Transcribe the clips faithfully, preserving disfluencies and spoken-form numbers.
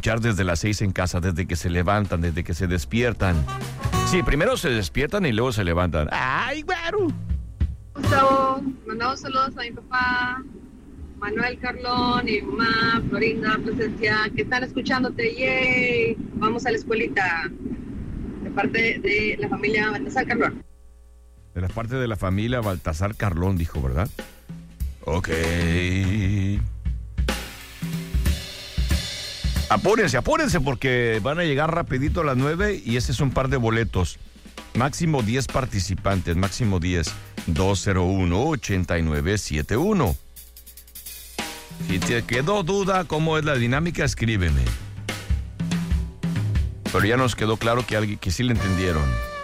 escuchar desde las seis en casa, desde que se levantan, desde que se despiertan. Sí, primero se despiertan y luego se levantan. ¡Ay, güero! Gustavo, mandamos saludos a mi papá, Manuel Carlón, y mi mamá, Florinda, Presencia, que están escuchándote. ¡Yay! Vamos a la escuelita. De parte de la familia Baltasar Carlón. De la parte de la familia Baltasar Carlón, dijo, ¿verdad? Ok. Apúrense, apúrense porque van a llegar rapidito a las nueve y ese es un par de boletos. Máximo diez participantes, máximo diez. dos cero uno, ocho nueve siete uno. Si te quedó duda cómo es la dinámica, escríbeme. Pero ya nos quedó claro que alguien que sí le entendieron.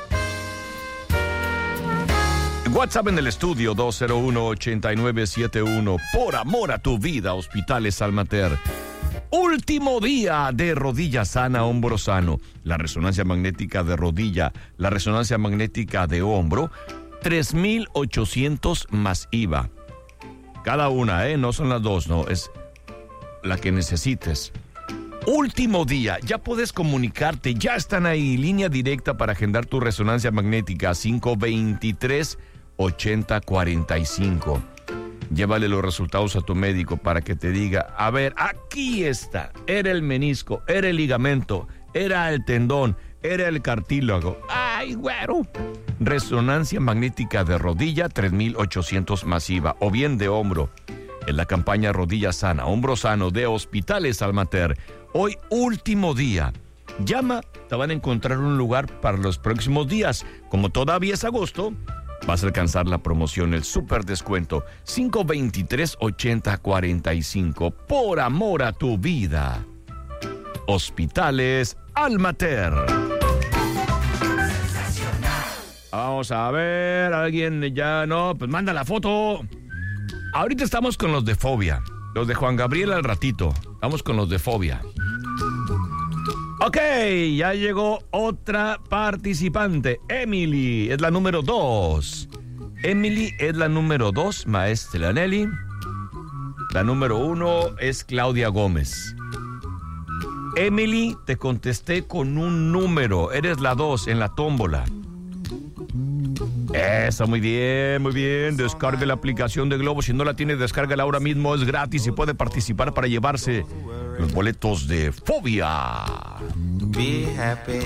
WhatsApp en el estudio dos cero uno, ocho nueve siete uno. Por amor a tu vida, Hospitales Almater. Último día de rodilla sana, hombro sano. La resonancia magnética de rodilla, la resonancia magnética de hombro, tres mil ochocientos más I V A. Cada una, ¿eh? No son las dos, no. Es la que necesites. Último día, ya puedes comunicarte, ya están ahí, línea directa para agendar tu resonancia magnética, cinco veintitrés, ochenta cuarenta y cinco. Llévale los resultados a tu médico para que te diga, a ver, aquí está, era el menisco, era el ligamento, era el tendón, era el cartílago. ¡Ay, güero! Resonancia magnética de rodilla, tres mil ochocientos masiva, o bien de hombro. En la campaña Rodilla Sana, Hombro Sano de Hospitales Almater. Hoy, último día. Llama, te van a encontrar un lugar para los próximos días. Como todavía es agosto, vas a alcanzar la promoción, el super descuento. cinco veintitrés, ochenta cuarenta y cinco. Por amor a tu vida. Hospitales Almater. Vamos a ver, alguien ya no, pues manda la foto. Ahorita estamos con los de Fobia. Los de Juan Gabriel al ratito. Vamos con los de Fobia. Ok, ya llegó otra participante. Emily es la número dos. Emily es la número dos, maestra Nelly. La número uno es Claudia Gómez. Emily, te contesté con un número. Eres la dos en la tómbola. Eso, muy bien, muy bien. Descargue la aplicación de Globo. Si no la tiene, descárgala ahora mismo. Es gratis y puede participar para llevarse los boletos de Fobia. Be happy.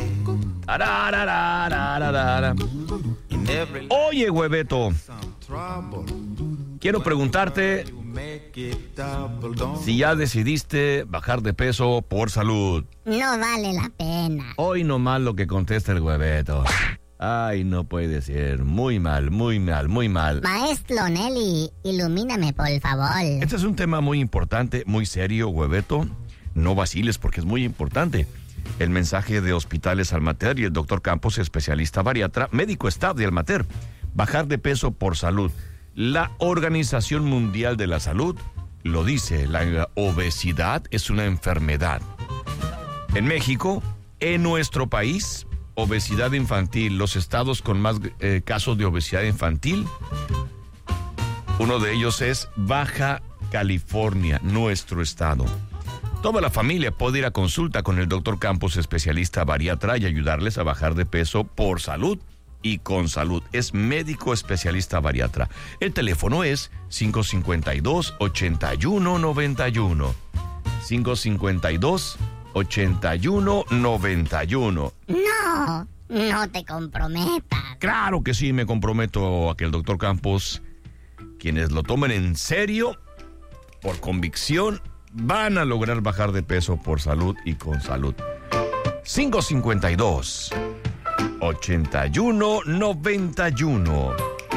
Oye, hueveto, quiero preguntarte si ya decidiste bajar de peso por salud. No vale la pena. Hoy nomás lo que contesta el hueveto. Ay, no puede ser. Muy mal, muy mal, muy mal. Maestro Nelly, ilumíname, por favor. Este es un tema muy importante, muy serio, hueveto. No vaciles porque es muy importante. El mensaje de Hospitales Almater y el doctor Campos, especialista bariatra, médico staff de Almater. Bajar de peso por salud. La Organización Mundial de la Salud lo dice, la obesidad es una enfermedad. En México, en nuestro país, obesidad infantil, los estados con más eh, casos de obesidad infantil, uno de ellos es Baja California, nuestro estado. Toda la familia puede ir a consulta con el doctor Campos, especialista bariatra, y ayudarles a bajar de peso por salud y con salud. Es médico especialista bariatra. El teléfono es cinco cinco dos, ocho uno nueve uno. cinco cinco dos, ocho uno nueve uno. No, no te comprometas. Claro que sí, me comprometo a que el doctor Campos, quienes lo tomen en serio, por convicción, van a lograr bajar de peso por salud y con salud. cinco cinco dos, ocho uno nueve uno.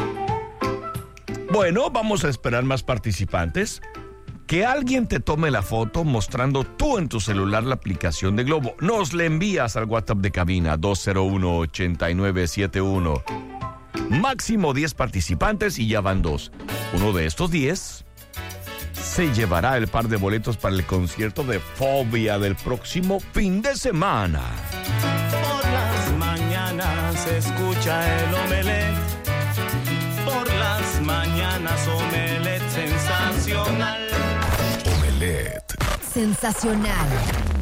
Bueno, vamos a esperar más participantes. Que alguien te tome la foto mostrando tú en tu celular la aplicación de Globo. Nos la envías al WhatsApp de cabina dos cero uno, ocho nueve siete uno. Máximo diez participantes y ya van dos. Uno de estos diez se llevará el par de boletos para el concierto de Fobia del próximo fin de semana. Por las mañanas se escucha el omelette. Por las mañanas omelette sensacional. Sensacional.